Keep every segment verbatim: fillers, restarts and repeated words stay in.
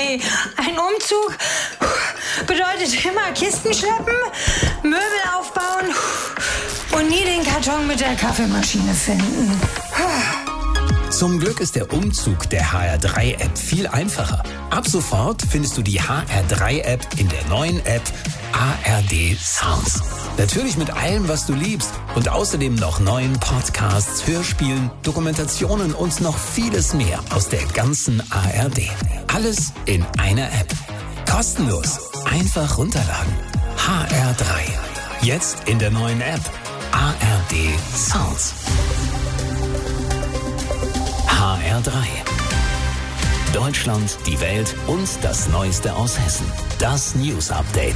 nee. Ein Umzug bedeutet immer Kisten schleppen, Möbel aufbauen und nie den Karton mit der Kaffeemaschine finden. Zum Glück ist der Umzug der H R drei App viel einfacher. Ab sofort findest du die H R drei App in der neuen App A R D Sounds. Natürlich mit allem, was du liebst und außerdem noch neuen Podcasts, Hörspielen, Dokumentationen und noch vieles mehr aus der ganzen A R D. Alles in einer App. Kostenlos. Einfach runterladen. H R drei. Jetzt in der neuen App A R D Sounds. H R drei. Deutschland, die Welt und das Neueste aus Hessen. Das News Update.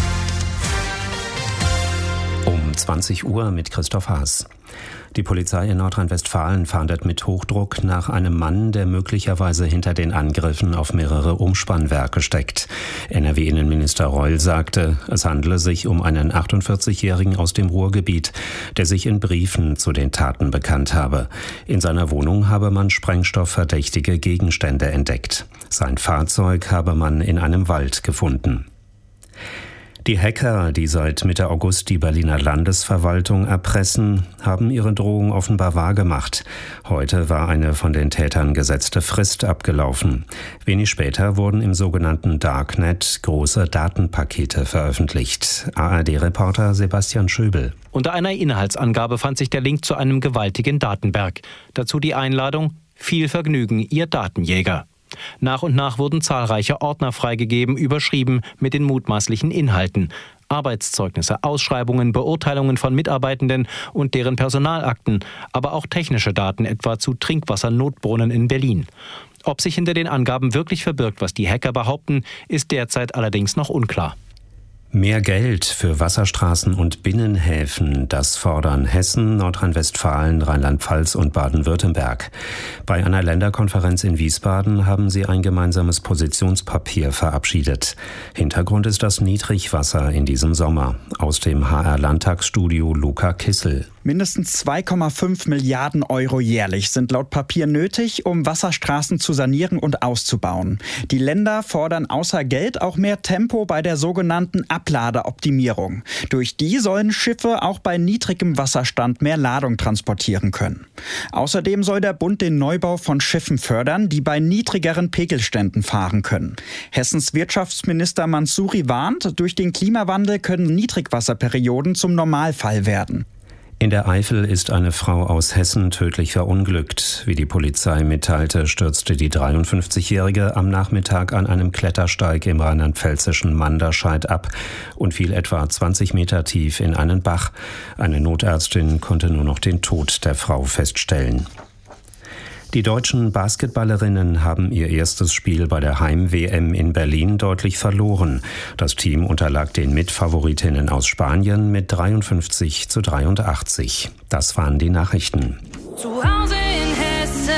Um zwanzig Uhr mit Christoph Haas. Die Polizei in Nordrhein-Westfalen fahndet mit Hochdruck nach einem Mann, der möglicherweise hinter den Angriffen auf mehrere Umspannwerke steckt. N R W-Innenminister Reul sagte, es handele sich um einen achtundvierzigjährigen aus dem Ruhrgebiet, der sich in Briefen zu den Taten bekannt habe. In seiner Wohnung habe man sprengstoffverdächtige Gegenstände entdeckt. Sein Fahrzeug habe man in einem Wald gefunden. Die Hacker, die seit Mitte August die Berliner Landesverwaltung erpressen, haben ihre Drohung offenbar wahrgemacht. Heute war eine von den Tätern gesetzte Frist abgelaufen. Wenig später wurden im sogenannten Darknet große Datenpakete veröffentlicht. A R D-Reporter Sebastian Schöbel. Unter einer Inhaltsangabe fand sich der Link zu einem gewaltigen Datenberg. Dazu die Einladung: Viel Vergnügen, Ihr Datenjäger. Nach und nach wurden zahlreiche Ordner freigegeben, überschrieben mit den mutmaßlichen Inhalten. Arbeitszeugnisse, Ausschreibungen, Beurteilungen von Mitarbeitenden und deren Personalakten, aber auch technische Daten, etwa zu Trinkwassernotbrunnen in Berlin. Ob sich hinter den Angaben wirklich verbirgt, was die Hacker behaupten, ist derzeit allerdings noch unklar. Mehr Geld für Wasserstraßen und Binnenhäfen, das fordern Hessen, Nordrhein-Westfalen, Rheinland-Pfalz und Baden-Württemberg. Bei einer Länderkonferenz in Wiesbaden haben sie ein gemeinsames Positionspapier verabschiedet. Hintergrund ist das Niedrigwasser in diesem Sommer. Aus dem H R-Landtagsstudio Luca Kissel. Mindestens zwei Komma fünf Milliarden Euro jährlich sind laut Papier nötig, um Wasserstraßen zu sanieren und auszubauen. Die Länder fordern außer Geld auch mehr Tempo bei der sogenannten Abladeoptimierung. Durch die sollen Schiffe auch bei niedrigem Wasserstand mehr Ladung transportieren können. Außerdem soll der Bund den Neubau von Schiffen fördern, die bei niedrigeren Pegelständen fahren können. Hessens Wirtschaftsminister Mansouri warnt, durch den Klimawandel können Niedrigwasserperioden zum Normalfall werden. In der Eifel ist eine Frau aus Hessen tödlich verunglückt. Wie die Polizei mitteilte, stürzte die dreiundfünfzigjährige am Nachmittag an einem Klettersteig im rheinland-pfälzischen Manderscheid ab und fiel etwa zwanzig Meter tief in einen Bach. Eine Notärztin konnte nur noch den Tod der Frau feststellen. Die deutschen Basketballerinnen haben ihr erstes Spiel bei der Heim-W M in Berlin deutlich verloren. Das Team unterlag den Mitfavoritinnen aus Spanien mit dreiundfünfzig zu dreiundachtzig. Das waren die Nachrichten. Zu Hause in Hessen,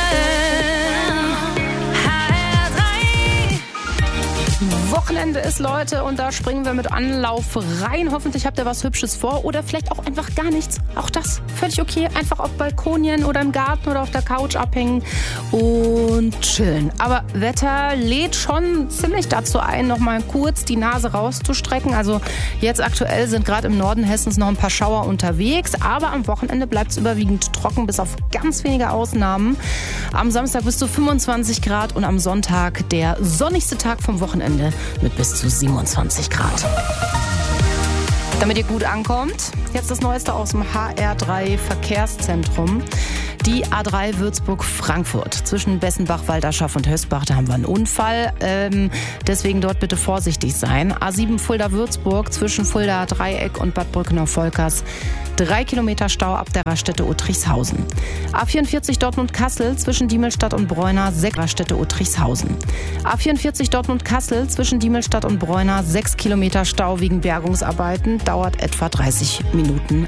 H R drei. Wochenende ist, Leute, und da springen wir mit Anlauf rein. Hoffentlich habt ihr was Hübsches vor oder vielleicht auch einfach gar nichts. Auch das völlig okay. Einfach auf Balkonien oder im Garten oder auf der Couch abhängen und chillen. Aber Wetter lädt schon ziemlich dazu ein, noch mal kurz die Nase rauszustrecken. Also jetzt aktuell sind gerade im Norden Hessens noch ein paar Schauer unterwegs, aber am Wochenende bleibt es überwiegend trocken, bis auf ganz wenige Ausnahmen. Am Samstag bis zu fünfundzwanzig Grad und am Sonntag der sonnigste Tag vom Wochenende mit bis zu siebenundzwanzig Grad. Damit ihr gut ankommt, jetzt das Neueste aus dem H R drei Verkehrszentrum. Die A drei Würzburg-Frankfurt zwischen Bessenbach, Walderschaff und Hösbach, da haben wir einen Unfall. Ähm, deswegen dort bitte vorsichtig sein. A sieben Fulda-Würzburg zwischen Fulda Dreieck und Bad Brückenau-Volkers. Drei Kilometer Stau ab der Raststätte Uttrichshausen. A vierundvierzig Dortmund-Kassel zwischen Diemelstadt und Bräuner, sechs Raststätte Uttrichshausen. A vierundvierzig Dortmund-Kassel zwischen Diemelstadt und Bräuner, sechs Kilometer Stau wegen Bergungsarbeiten, dauert etwa dreißig Minuten.